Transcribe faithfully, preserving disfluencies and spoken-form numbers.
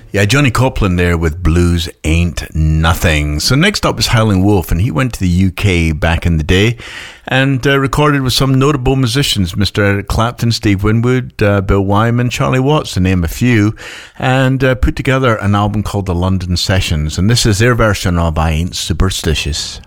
Yeah, Johnny Copland there with Blues Ain't Nothing. So next up is Howling Wolf, and he went to the U K back in the day and uh, recorded with some notable musicians, Mister Eric Clapton, Steve Winwood, uh, Bill Wyman, Charlie Watts, to name a few, and uh, put together an album called The London Sessions, and this is their version of I Ain't Superstitious.